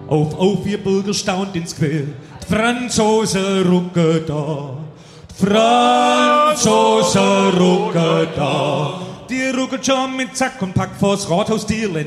Auf, ihr Bürger staunt ins Quer. Die Franzosen rucken da. Die Franzosen rucken da. Die rucken schon mit Zack und Pack vors Rathaus Dierlen.